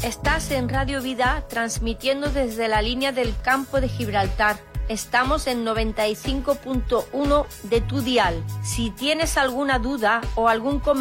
Estás en Radio Vida transmitiendo desde la línea del campo de Gibraltar. Estamos en 95.1 de tu dial. Si tienes alguna duda o algún comentario